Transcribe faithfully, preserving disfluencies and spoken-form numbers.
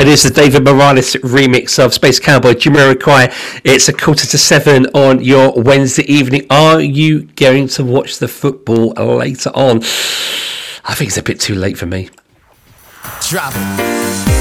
It is the David Morales remix of Space Cowboy, Jamiroquai. It's a quarter to seven on your Wednesday evening. Are you going to watch the football later on? I think it's a bit too late for me. Drop it.